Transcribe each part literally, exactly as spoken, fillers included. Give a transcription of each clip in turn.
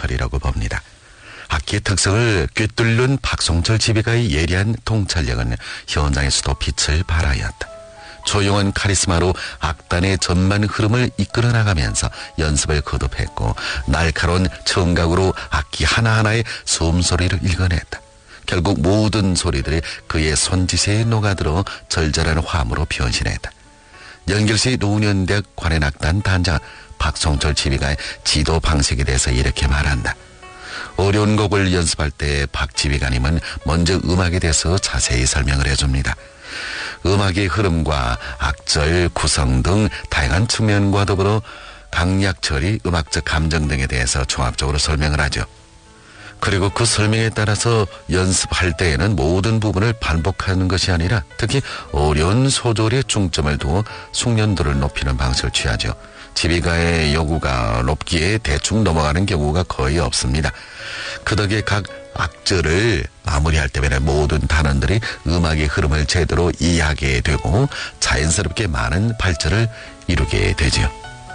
통찰이라고 봅니다. 악기의 특성을 꿰뚫는 박송철 지휘가의 예리한 통찰력은 현장에서도 빛을 발하였다. 조용한 카리스마로 악단의 전만 흐름을 이끌어 나가면서 연습을 거듭했고 날카로운 청각으로 악기 하나하나의 숨소리를 읽어냈다. 결국 모든 소리들이 그의 손짓에 녹아들어 절절한 화음으로 변신했다. 연결시 노년대학 관현악단 단장 박송철 지휘가의 지도 방식에 대해서 이렇게 말한다. 어려운 곡을 연습할 때 박 지휘관님은 먼저 음악에 대해서 자세히 설명을 해줍니다. 음악의 흐름과 악절, 구성 등 다양한 측면과 더불어 강약 처리, 음악적 감정 등에 대해서 종합적으로 설명을 하죠. 그리고 그 설명에 따라서 연습할 때에는 모든 부분을 반복하는 것이 아니라 특히 어려운 소절에 중점을 두어 숙련도를 높이는 방식을 취하죠. 지휘가의 요구가 높기에 대충 넘어가는 경우가 거의 없습니다. 그 덕에 각 악절을 마무리할 때에는 모든 단원들이 음악의 흐름을 제대로 이해하게 되고 자연스럽게 많은 발전을 이루게 되죠.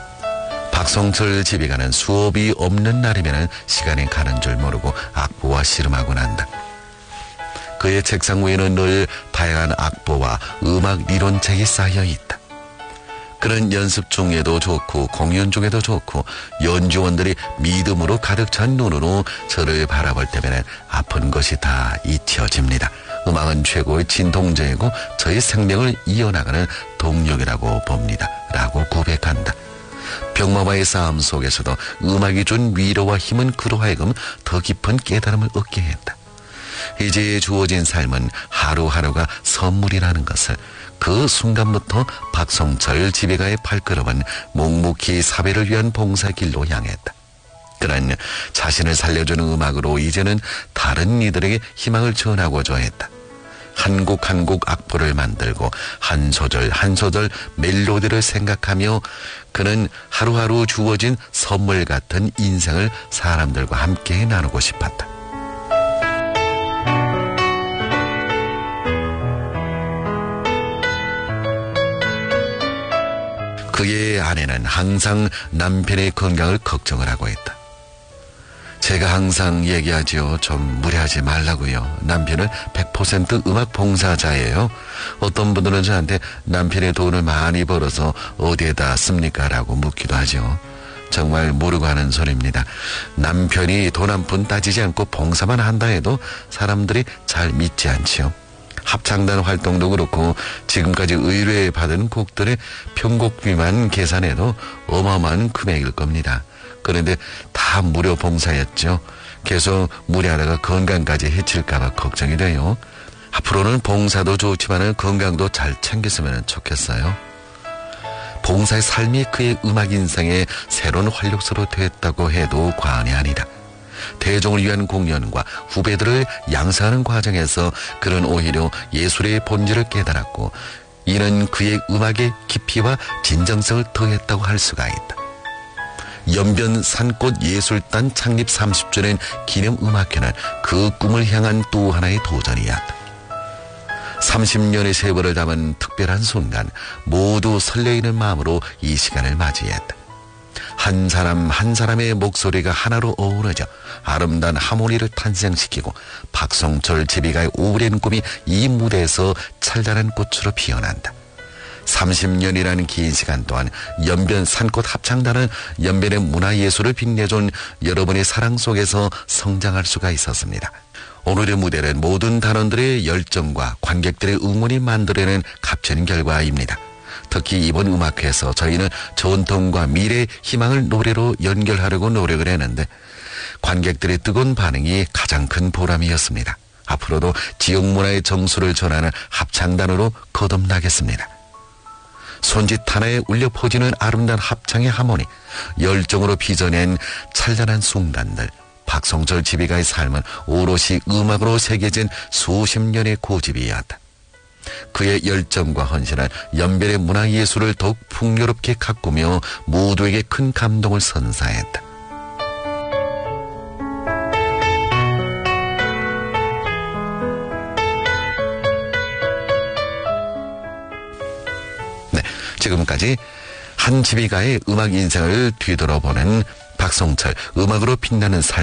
박송철 지휘가는 수업이 없는 날이면 시간이 가는 줄 모르고 악보와 씨름하곤 한다. 그의 책상 위에는 늘 다양한 악보와 음악 리론책이 쌓여 있다. 그는 연습 중에도 좋고 공연 중에도 좋고 연주원들이 믿음으로 가득 찬 눈으로 저를 바라볼 때면 아픈 것이 다 잊혀집니다. 음악은 최고의 진통제이고 저의 생명을 이어나가는 동력이라고 봅니다. 라고 고백한다. 병마와의 싸움 속에서도 음악이 준 위로와 힘은 그로 하여금 더 깊은 깨달음을 얻게 했다. 이제 주어진 삶은 하루하루가 선물이라는 것을 그 순간부터 박송철 지휘가의 발걸음은 묵묵히 사회를 위한 봉사길로 향했다. 그는 자신을 살려주는 음악으로 이제는 다른 이들에게 희망을 전하고자 했다. 한 곡 한 곡 악보를 만들고 한 소절 한 소절 멜로디를 생각하며 그는 하루하루 주어진 선물 같은 인생을 사람들과 함께 나누고 싶었다. 그의 아내는 항상 남편의 건강을 걱정을 하고 있다. 제가 항상 얘기하지요. 좀 무리하지 말라고요. 남편은 백 퍼센트 음악 봉사자예요. 어떤 분들은 저한테 남편의 돈을 많이 벌어서 어디에다 씁니까? 라고 묻기도 하죠. 정말 모르고 하는 소리입니다. 남편이 돈 한 푼 따지지 않고 봉사만 한다 해도 사람들이 잘 믿지 않지요. 합창단 활동도 그렇고 지금까지 의뢰받은 곡들의 편곡비만 계산해도 어마어마한 금액일 겁니다. 그런데 다 무료 봉사였죠. 계속 무리하다가 건강까지 해칠까봐 걱정이 돼요. 앞으로는 봉사도 좋지만 건강도 잘 챙겼으면 좋겠어요. 봉사의 삶이 그의 음악 인생의 새로운 활력소로 됐다고 해도 과언이 아니다. 대중을 위한 공연과 후배들을 양성하는 과정에서 그는 오히려 예술의 본질을 깨달았고 이는 그의 음악의 깊이와 진정성을 더했다고 할 수가 있다. 연변 산꽃 예술단 창립 삼십 주년 기념 음악회는 그 꿈을 향한 또 하나의 도전이었다. 삼십 년의 세월을 담은 특별한 순간 모두 설레이는 마음으로 이 시간을 맞이했다. 한 사람 한 사람의 목소리가 하나로 어우러져 아름다운 하모니를 탄생시키고 박송철 지휘가의 오랜 꿈이 이 무대에서 찬란한 꽃으로 피어난다. 삼십 년이라는 긴 시간 동안 연변 산꽃 합창단은 연변의 문화예술을 빛내준 여러분의 사랑 속에서 성장할 수가 있었습니다. 오늘의 무대는 모든 단원들의 열정과 관객들의 응원이 만들어낸 값진 결과입니다. 특히 이번 음악회에서 저희는 전통과 미래의 희망을 노래로 연결하려고 노력을 했는데 관객들의 뜨거운 반응이 가장 큰 보람이었습니다. 앞으로도 지역 문화의 정수를 전하는 합창단으로 거듭나겠습니다. 손짓 하나에 울려 퍼지는 아름다운 합창의 하모니, 열정으로 빚어낸 찬란한 순간들, 박송철 지휘가의 삶은 오롯이 음악으로 새겨진 수십 년의 고집이었다. 그의 열정과 헌신은 연변의 문화예술을 더욱 풍요롭게 가꾸며 모두에게 큰 감동을 선사했다. 네, 지금까지 한 지휘가의 음악 인생을 뒤돌아보는 박송철, 음악으로 빛나는 삶